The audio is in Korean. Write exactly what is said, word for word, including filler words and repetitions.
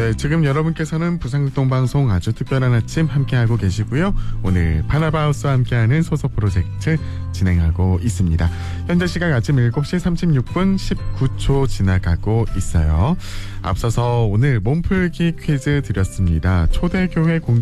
네, 지금 여러분께서는 부산극동방송 아주 특별한 아침 함께하고 계시고요. 오늘 파나바우스와 함께하는 소속 프로젝트 진행하고 있습니다. 현재 시각 아침 일곱 시 삼십육 분 십구 초 지나가고 있어요. 앞서서 오늘 몸풀기 퀴즈 드렸습니다. 초대교회 공